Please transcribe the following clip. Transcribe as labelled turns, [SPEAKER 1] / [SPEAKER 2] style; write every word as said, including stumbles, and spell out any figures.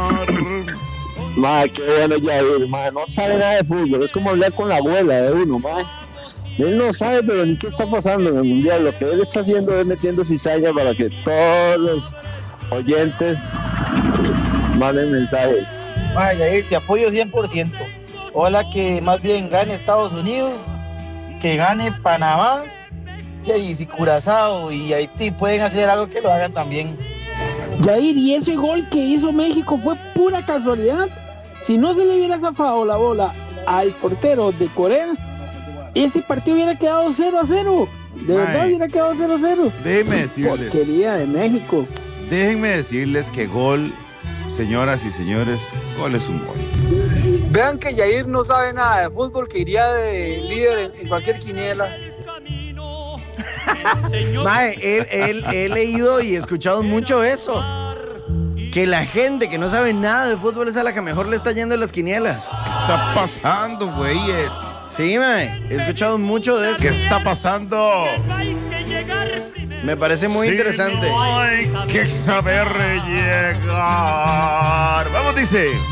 [SPEAKER 1] Mae, qué bueno Jair, mae, no sabe nada de fútbol, es como hablar con la abuela de uno, mae. Él no sabe, pero ni qué está pasando en el mundial. Lo que él está haciendo es metiendo cizaña para que todos los oyentes manden mensajes.
[SPEAKER 2] Mae, Jair, te apoyo cien por ciento. Hola, que más bien gane Estados Unidos, que gane Panamá, y si Curazao y Haití pueden hacer algo, que lo hagan también.
[SPEAKER 3] Jair, y ese gol que hizo México fue pura casualidad. Si no se le hubiera zafado la bola al portero de Corea, ese partido hubiera quedado cero a cero. De
[SPEAKER 4] Mae,
[SPEAKER 3] verdad hubiera quedado cero a cero.
[SPEAKER 4] Déjenme decirles.
[SPEAKER 3] Porquería de México.
[SPEAKER 4] Déjenme decirles que gol, señoras y señores, gol es un gol.
[SPEAKER 5] Vean que Jair no sabe nada de fútbol, que iría de líder en, en cualquier quiniela.
[SPEAKER 6] Mae, él, él, he leído y escuchado mucho eso. Que la gente que no sabe nada de fútbol es a la que mejor le está yendo en las quinielas.
[SPEAKER 4] ¿Qué está pasando, güeyes?
[SPEAKER 6] Sí, mae, he escuchado mucho de eso.
[SPEAKER 4] ¿Qué está pasando?
[SPEAKER 6] Me parece muy
[SPEAKER 4] Sí,
[SPEAKER 6] interesante.
[SPEAKER 4] no hay que saber llegar. Vamos, dice.